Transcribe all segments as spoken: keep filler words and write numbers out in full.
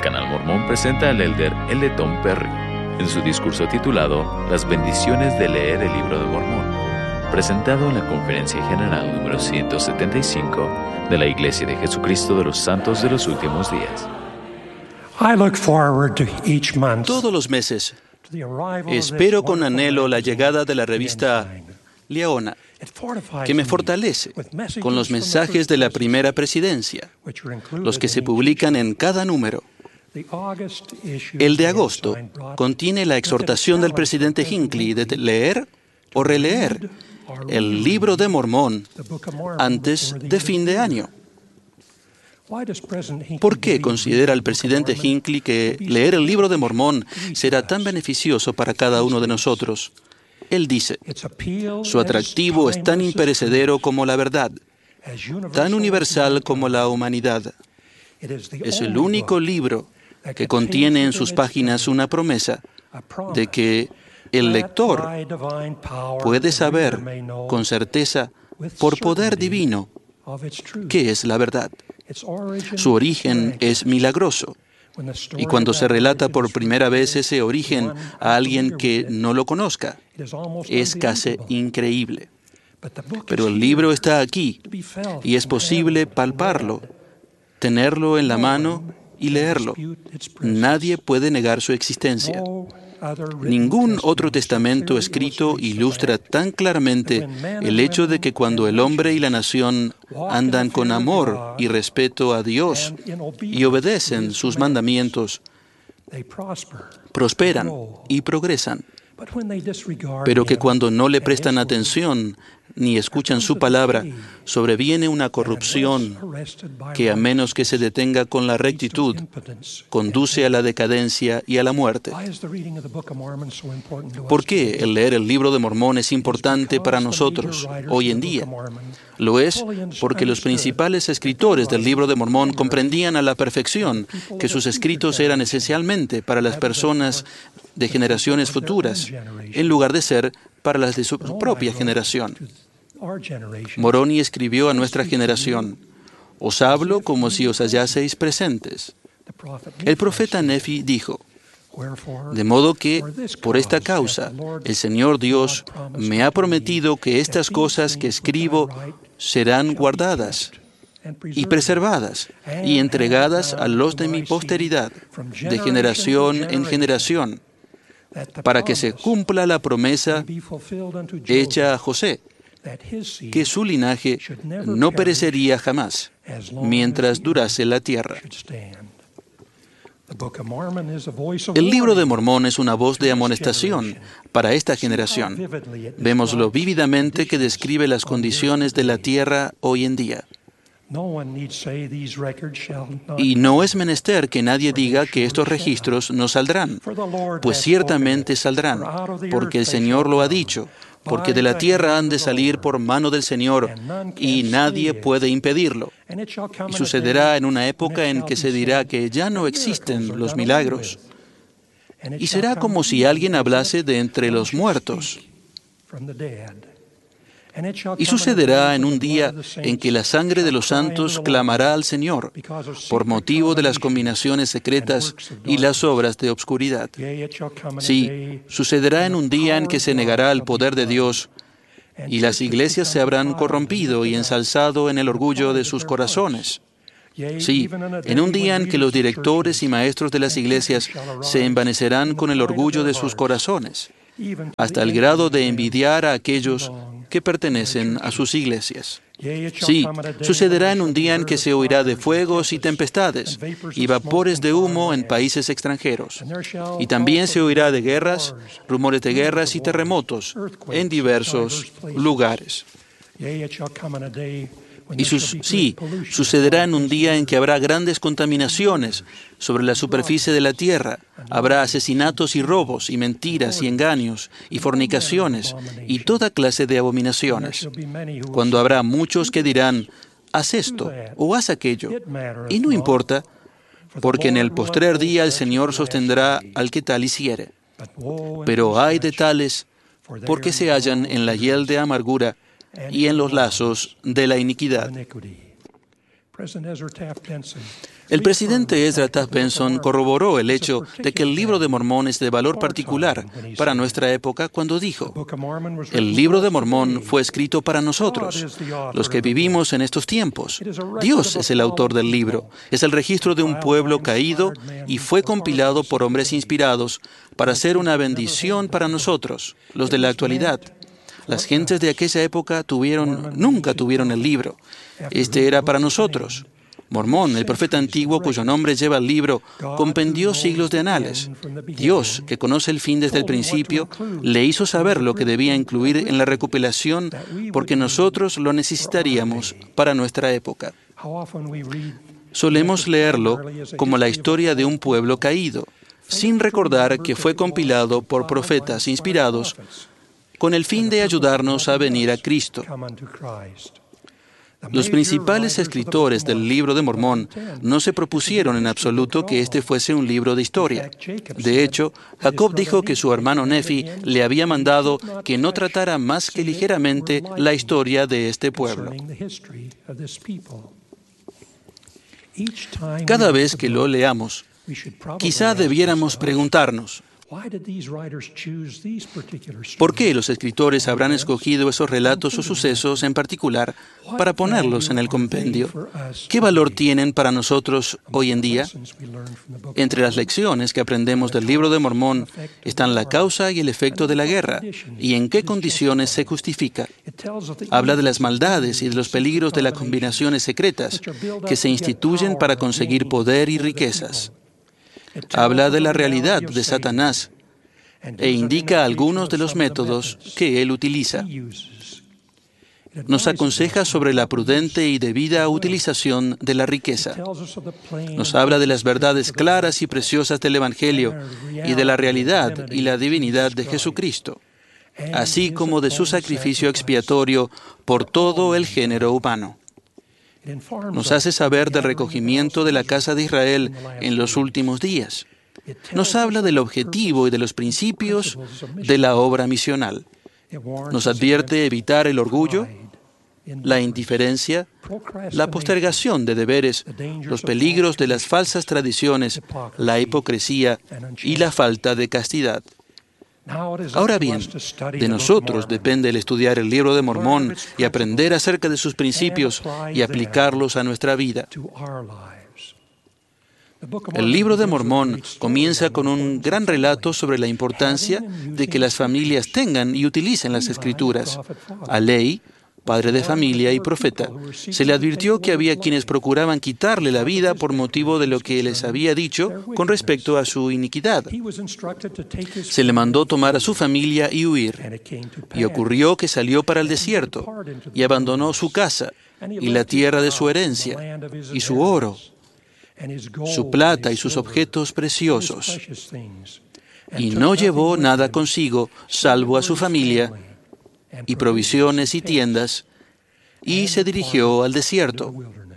Canal Mormón presenta al elder L. Tom Perry en su discurso titulado Las bendiciones de leer el libro de Mormón, presentado en la Conferencia General número ciento setenta y cinco de la Iglesia de Jesucristo de los Santos de los Últimos Días. I look forward to each month Todos los meses to the arrival of this espero con wonderful anhelo la magazine, llegada de la The revista Ensign. Leona, It fortifies que me me fortalece with messages con los from the mensajes first de la presidency, primera presidencia, which are included los que in se each publican issue. en cada número. The August issue El of de The agosto Ensign brought contiene la with it a exhortación del challenge presidente for President Hinckley de Hinckley leer o releer or el reread libro de Mormón the Book of Mormon antes before the de end of fin the de year. año. Why does President Hinckley ¿Por qué believe considera el reading the Book of presidente Mormon Hinckley que to be leer el libro de so Mormón beneficial será to tan us? beneficioso para cada uno de nosotros? Él dice, Its appeal su atractivo is es tan timeless as imperecedero truth, como la verdad, as universal tan as universal como la mankind. humanidad. It is the Es el only único book libro that que contains contiene en within sus its páginas cover una promesa a promise de que el that lector by divine power puede the reader saber may know con certeza, with por poder certainty divino, of its truth. qué es la verdad. Its origin Su origen es miraculous. milagroso. When the story Y cuando of se that relata origin por is primera vez revealed ese to origen one a alguien unfamiliar que with it, no lo conozca, it is almost es casi unbelievable. increíble. But the book Pero is el libro here está aquí to be felt y es and posible handled and palparlo, read. tenerlo en la No mano one y can leerlo. dispute its presence. Nadie puede negar su existencia. No other written Ningún testament otro so testamento clearly escrito illustrates the ilustra fact tan claramente that when men el and hecho de women que cuando and el hombre y la nations nación walk andan in the con fear of amor God y respeto a Dios and in obedience y to obedecen His sus commandments, mandamientos, they prosper, prosperan grow. y progresan. But when they disregard Pero que Him cuando no le and prestan His word, atención ni escuchan comes su a palabra, decay, sobreviene una and corrupción unless arrested by que a menos que se righteousness, detenga con la leads to rectitud, impotence conduce a and la death. decadencia y a la muerte. Why is the reading of the Book of Mormon so important to ¿Por us qué today? el leer el libro de Mormón es It is importante para because the major nosotros writers hoy of en the Book día? of Mormon Lo es fully porque los understood principales that their escritores del libro de writings Mormón were comprendían a la for the perfección people que of a sus future escritos eran generation esencialmente para las rather than personas for de the generaciones people of their own futuras, generation. en lugar de ser para las de su Moroni propia wrote generación. to our generation, Moroni escribió a "I nuestra speak to you generación, os hablo como si os hallaseis presentes. The prophet El Nephi profeta said, Nefi dijo, "Wherefore, de modo que, for this por esta cause hath causa, the Lord el Señor Dios God promised me ha unto me prometido que that estas these cosas que things which I escribo write serán shall be guardadas kept and y preserved, preservadas and y entregadas handed a down los to de mi my seed posteridad, from de generation generación to en generation, generación, that the para que se promise cumpla la may promesa be fulfilled unto hecha a Joseph, José, that his seed que su linaje should never no perish perecería jamás, as long mientras as the durase earth la tierra. should stand." The Book of Mormon is a voice of El libro de warning Mormón es una voz to de this amonestación generation. para esta See how generación. vividly it Vemos lo describes vívidamente que conditions describe las on the earth condiciones de la today. tierra hoy en día. No one need say these records shall not Y come, no es menester que nadie for they diga que estos surely shall. registros no saldrán, For the Lord pues hath ciertamente spoken it, saldrán, for out of the porque el earth they Señor shall lo ha come, dicho, porque by de la the tierra hand han of de the salir Lord, por mano del Señor, and none can y stay nadie it. puede impedirlo. And it shall come Y in a sucederá day en una when época it en shall que be se dirá said que ya no that miracles existen are los done away milagros. with. And it Y shall será come como si even alguien as hablase if de entre one los should muertos. speak from the dead. And it shall Y come in a sucederá day en when un the blood día of the en saints que la sangre de shall los cry unto santos the Lord clamará al Señor because of por secret motivo de las combinations combinaciones and secretas works of y las darkness. obras de obscuridad. Yea, it shall come in a Sí, day sucederá when en the un día en power que of se God negará el shall be poder de bloody, Dios and y las churches iglesias se become habrán defiled and corrompido y lifted up ensalzado en el in the orgullo pride de of sus their corazones. hearts. Yea, Sí, even in a en un day día when en que los leaders of directores y churches maestros de las and iglesias teachers shall se arise envanecerán in the con el pride of orgullo their de sus hearts, corazones, even to hasta the el grado envy de of them envidiar a that aquellos belong que to their pertenecen a sus churches. iglesias. Yea, it shall Sí, come in a day sucederá when en there un shall be día en heard que of se oirá de fires and fuegos y tempests tempestades and vapors y of smoke vapores in de foreign humo en lands. países extranjeros. And there shall Y también also se be oirá heard de of guerras, wars, rumores de rumors guerras of y wars, terremotos earthquakes en in diversos divers places. lugares. Yea, it shall come in a day when Y there shall sus, be great sí, pollution sucederá upon en the un face of día the en que earth. habrá grandes contaminaciones sobre la superficie de la tierra. Habrá asesinatos y robos y mentiras y engaños y fornicaciones y toda clase de And there abominaciones. shall be many who will Cuando say, habrá muchos que "Do this, dirán, haz do esto that, o haz aquello. it mattereth Y no not, importa, for the porque en el Lord will postrer uphold día el such at Señor the last sostendrá day. al que tal hiciere. But woe unto Pero the hay de such, tales for they porque are se hallan en la hiel de amargura y en los lazos de la iniquidad. President Ezra Taft Benson El presidente Ezra Taft Benson corroboró el hecho de que el Libro de Mormón es de valor particular para nuestra época cuando dijo: el Libro de Mormón fue escrito para nosotros, los que vivimos en estos tiempos. Dios es el autor del libro, es el registro de un pueblo caído y fue compilado por hombres inspirados para ser una bendición para nosotros, los de la actualidad. Las gentes de aquella época tuvieron, nunca tuvieron el libro. Este era para nosotros. Mormón, el profeta antiguo cuyo nombre lleva el libro, compendió siglos de anales. Dios, que conoce el fin desde el principio, le hizo saber lo que debía incluir en la recopilación porque nosotros lo necesitaríamos para nuestra época. Solemos leerlo como la historia de un pueblo caído, sin recordar que fue compilado por profetas inspirados con el fin de ayudarnos a venir a Cristo. Los principales escritores del Libro de Mormón no se propusieron en absoluto que este fuese un libro de historia. De hecho, Jacob dijo que su hermano Nefi le había mandado que no tratara más que ligeramente la historia de este pueblo. Cada vez que lo leamos, quizá debiéramos preguntarnos: ¿por qué los escritores habrán escogido esos relatos o sucesos en particular para ponerlos en el compendio? ¿Qué valor tienen para nosotros hoy en día? Entre las lecciones que aprendemos del Libro de Mormón están la causa y el efecto de la guerra y en qué condiciones se justifica. Habla de las maldades y de los peligros de las combinaciones secretas que se instituyen para conseguir poder y riquezas. Habla de la realidad de Satanás e indica algunos de los métodos que él utiliza. Nos aconseja sobre la prudente y debida utilización de la riqueza. Nos habla de las verdades claras y preciosas del Evangelio y de la realidad y la divinidad de Jesucristo, así como de su sacrificio expiatorio por todo el género humano. Nos hace saber del recogimiento de la casa de Israel en los últimos días. Nos habla del objetivo y de los principios de la obra misional. Nos advierte evitar el orgullo, la indiferencia, la postergación de deberes, los peligros de las falsas tradiciones, la hipocresía y la falta de castidad. Ahora bien, de nosotros depende el estudiar el Libro de Mormón y aprender acerca de sus principios y aplicarlos a nuestra vida. El Libro de Mormón comienza con un gran relato sobre la importancia de que las familias tengan y utilicen las Escrituras. A Lehi, padre de familia y profeta, se le advirtió que había quienes procuraban quitarle la vida por motivo de lo que les había dicho con respecto a su iniquidad. Se le mandó tomar a su familia y huir. Y ocurrió que salió para el desierto y abandonó su casa y la tierra de su herencia y su oro, su plata y sus objetos preciosos. Y no llevó nada consigo, salvo a su familia, y provisiones y tiendas, y se dirigió al desierto.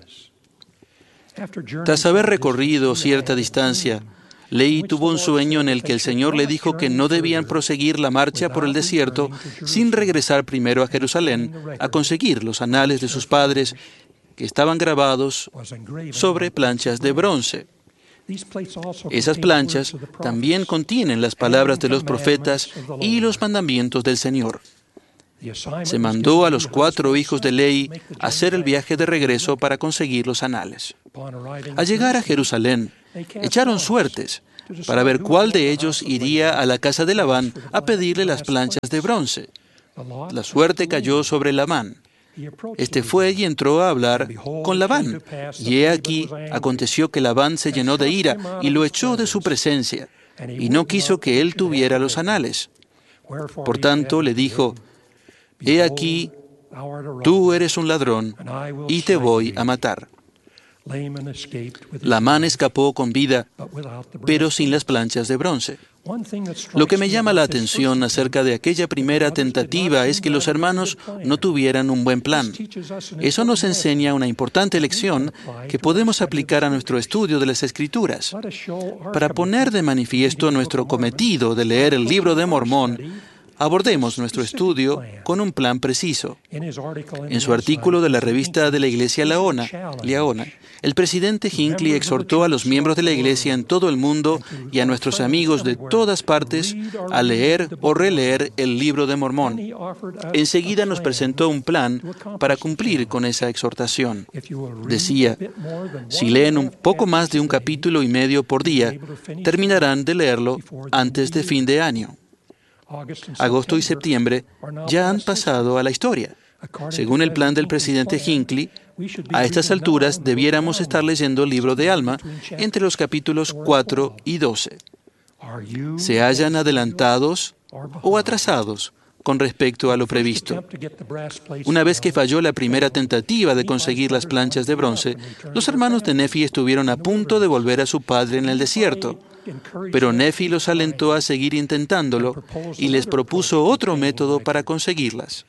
Tras haber recorrido cierta distancia, Lehi tuvo un sueño en el que el Señor le dijo que no debían proseguir la marcha por el desierto sin regresar primero a Jerusalén a conseguir los anales de sus padres que estaban grabados sobre planchas de bronce. Esas planchas también contienen las palabras de los profetas y los mandamientos del Señor. Se mandó a los cuatro hijos de Lehi a hacer el viaje de regreso para conseguir los anales. Al llegar a Jerusalén, echaron suertes para ver cuál de ellos iría a la casa de Labán a pedirle las planchas de bronce. La suerte cayó sobre Labán. Este fue y entró a hablar con Labán. Y he aquí, aconteció que Labán se llenó de ira y lo echó de su presencia, y no quiso que él tuviera los anales. Por tanto, le dijo: he aquí, tú eres un ladrón, y te voy a matar. Labán escapó con vida, pero sin las planchas de bronce. Lo que me llama la atención acerca de aquella primera tentativa es que los hermanos no tuvieran un buen plan. Eso nos enseña una importante lección que podemos aplicar a nuestro estudio de las Escrituras. Para poner de manifiesto nuestro cometido de leer el Libro de Mormón, abordemos nuestro estudio con un plan preciso. En su artículo de la revista de la Iglesia Laona, Liaona, el presidente Hinckley exhortó a los miembros de la Iglesia en todo el mundo y a nuestros amigos de todas partes a leer o releer el Libro de Mormón. Enseguida nos presentó un plan para cumplir con esa exhortación. Decía, si leen un poco más de un capítulo y medio por día, terminarán de leerlo antes de fin de año. Agosto y septiembre ya han pasado a la historia. Según el plan del presidente Hinckley, a estas alturas debiéramos estar leyendo el libro de Alma entre los capítulos cuatro y doce. ¿Se hallan adelantados o atrasados con respecto a lo previsto? Una vez que falló la primera tentativa de conseguir las planchas de bronce, los hermanos de Nefi estuvieron a punto de volver a su padre en el desierto. Pero Nefi los alentó a seguir intentándolo y les propuso otro método para conseguirlas.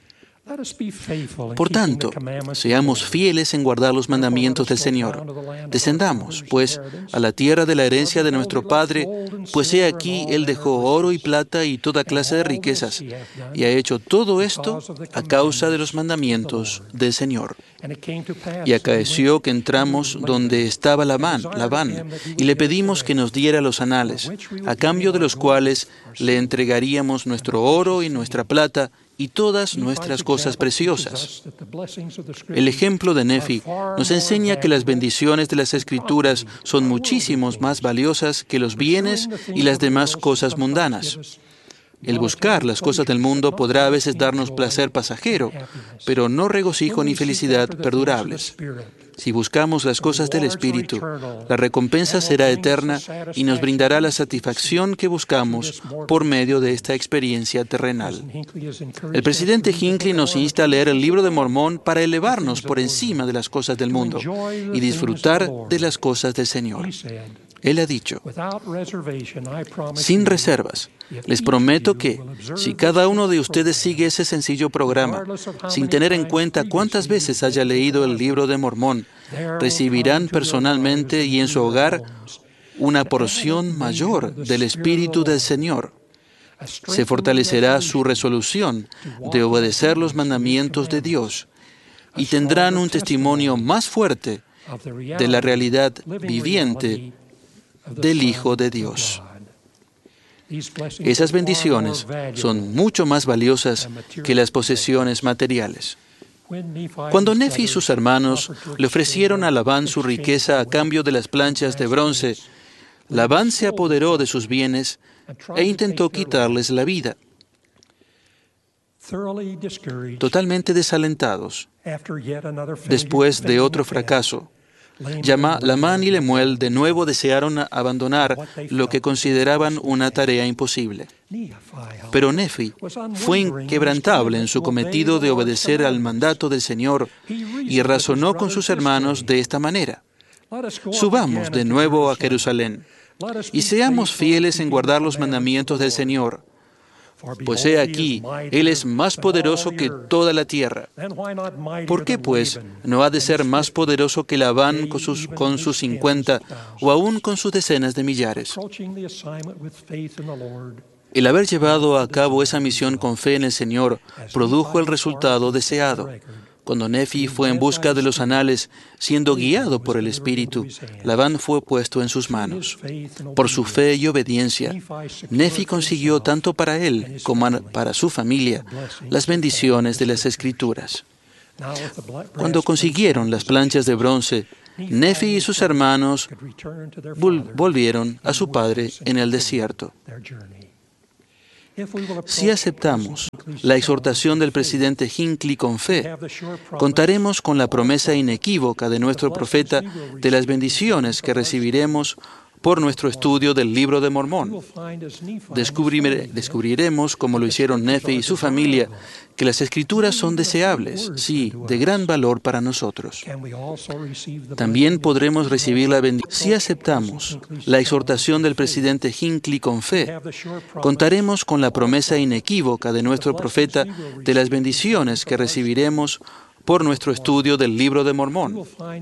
Por tanto, seamos fieles en guardar los mandamientos del Señor. Descendamos, pues, a la tierra de la herencia de nuestro Padre, pues he aquí Él dejó oro y plata y toda clase de riquezas, y ha hecho todo esto a causa de los mandamientos del Señor. Y acaeció que entramos donde estaba Labán, Labán, y le pedimos que nos diera los anales, a cambio de los cuales le entregaríamos nuestro oro y nuestra plata, y todas nuestras cosas preciosas. El ejemplo de Nefi nos enseña que las bendiciones de las Escrituras son muchísimos más valiosas que los bienes y las demás cosas mundanas. El buscar las cosas del mundo podrá a veces darnos placer pasajero, pero no regocijo ni felicidad perdurables. Si buscamos las cosas del Espíritu, la recompensa será eterna y nos brindará la satisfacción que buscamos por medio de esta experiencia terrenal. El presidente Hinckley nos insta a leer el Libro de Mormón para elevarnos por encima de las cosas del mundo y disfrutar de las cosas del Señor. Él ha dicho, sin reservas, les prometo que, si cada uno de ustedes sigue ese sencillo programa, sin tener en cuenta cuántas veces haya leído el Libro de Mormón, recibirán personalmente y en su hogar una porción mayor del Espíritu del Señor. Se fortalecerá su resolución de obedecer los mandamientos de Dios y tendrán un testimonio más fuerte de la realidad viviente del Hijo de Dios. Esas bendiciones son mucho más valiosas que las posesiones materiales. Cuando Nefi y sus hermanos le ofrecieron a Labán su riqueza a cambio de las planchas de bronce, Labán se apoderó de sus bienes e intentó quitarles la vida. Totalmente desalentados, después de otro fracaso, Lamán y Lemuel de nuevo desearon abandonar lo que consideraban una tarea imposible. Pero Nefi fue inquebrantable en su cometido de obedecer al mandato del Señor y razonó con sus hermanos de esta manera: subamos de nuevo a Jerusalén y seamos fieles en guardar los mandamientos del Señor. Pues he aquí, Él es más poderoso que toda la tierra. ¿Por qué, pues, no ha de ser más poderoso que Labán con sus, con sus cincuenta o aún con sus decenas de millares? El haber llevado a cabo esa misión con fe en el Señor produjo el resultado deseado. Cuando Nefi fue en busca de los anales, siendo guiado por el Espíritu, Labán fue puesto en sus manos. Por su fe y obediencia, Nefi consiguió tanto para él como para su familia las bendiciones de las Escrituras. Cuando consiguieron las planchas de bronce, Nefi y sus hermanos vol- volvieron a su padre en el desierto. Si aceptamos la exhortación del presidente Hinckley con fe, contaremos con la promesa inequívoca de nuestro profeta de las bendiciones que recibiremos por nuestro estudio del Libro de Mormón. Descubrir, descubriremos, como lo hicieron Nefi y su familia, que las Escrituras son deseables, sí, de gran valor para nosotros. También podremos recibir la bendición. Si aceptamos la exhortación del presidente Hinckley con fe, contaremos con la promesa inequívoca de nuestro profeta de las bendiciones que recibiremos por nuestro estudio del Libro de Mormón.